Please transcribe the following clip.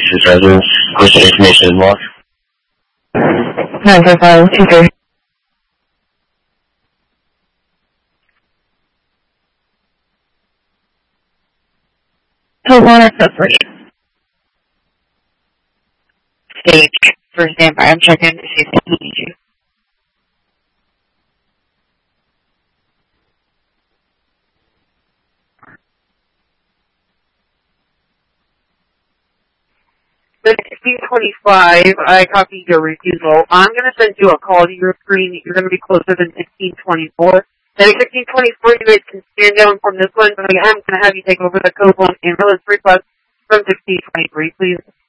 Texas residence. Question information is lost. 955, okay. Hold on, accessory. Stage for standby. I'm checking to see if they need you. The 1625, I copied your refusal. I'm going to send you a call to your screen. You're going to be closer than 1624. Then 1624, you guys can stand down from this one, but I am going to have you take over the code 1 ambulance request from 1623, please.